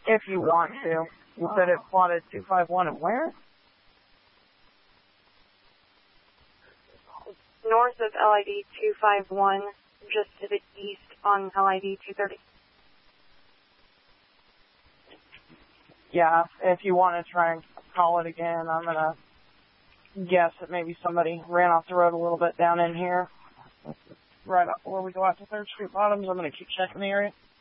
If you want to. You said it plotted 251 and where? North of LID 251, just to the east on LID 230. Yeah, if you want to try and call it again, I'm going to guess that maybe somebody ran off the road a little bit down in here. Right up where we go out to 3rd Street Bottoms. I'm going to keep checking the area.